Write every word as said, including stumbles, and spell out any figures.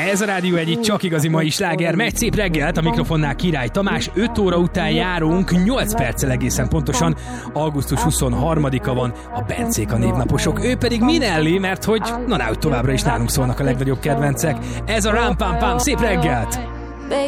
Ez a Rádió egyik csak igazi mai sláger. Megy szép reggelt, a mikrofonnál Király Tamás. öt óra után járunk, nyolc perccel egészen pontosan. augusztus huszonharmadika van, a Bencék a névnaposok. Ő pedig Minelli, mert hogy na, na, hogy továbbra is nálunk szólnak a legnagyobb kedvencek. Ez a Ram Pam Pam, szép reggelt!